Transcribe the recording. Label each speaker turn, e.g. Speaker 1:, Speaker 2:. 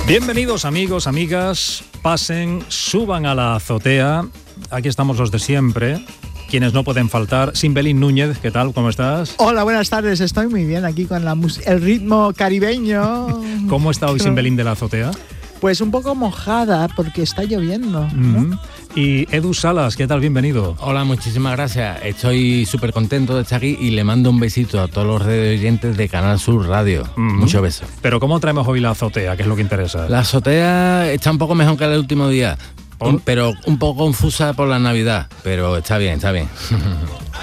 Speaker 1: Bienvenidos amigos, amigas, pasen, suban a la azotea. Aquí estamos los de siempre, quienes no pueden faltar. Simbelín Núñez, ¿qué tal? ¿Cómo estás?
Speaker 2: Hola, buenas tardes, estoy muy bien aquí con el ritmo caribeño.
Speaker 1: ¿Cómo está hoy Simbelín de la azotea?
Speaker 2: Pues un poco mojada porque está lloviendo, ¿no?
Speaker 1: Y Edu Salas, ¿qué tal? Bienvenido.
Speaker 3: Hola, muchísimas gracias. Estoy súper contento de estar aquí y le mando un besito a todos los oyentes de Canal Sur Radio. Muchos besos.
Speaker 1: Pero ¿cómo traemos hoy la azotea? ¿Qué es lo que interesa?
Speaker 3: La azotea está un poco mejor que el último día, pero un poco confusa por la Navidad, pero está bien, está bien.